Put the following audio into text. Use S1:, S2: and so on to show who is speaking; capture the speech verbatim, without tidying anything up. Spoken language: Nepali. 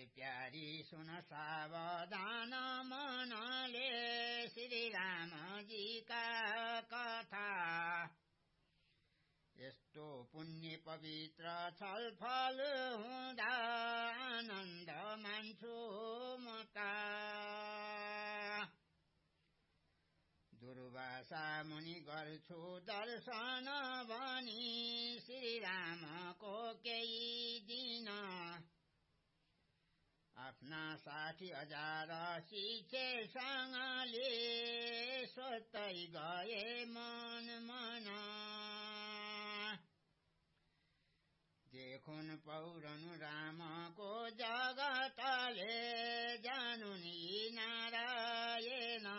S1: प्यारी सुन सावधान मनले श्री रामजीका कथा यस्तो पुण्य पवित्र छलफल हुँदा आनन्द मान्छु म त दुर्वासा मुनि गर्छु दर्शन भनी श्री रामको केही दिन आफ्ना साठी हजार शिष्यसँगले सोध्दै गए मन मन देखुन पौरनु रामको जगतले जानुन यी नारायण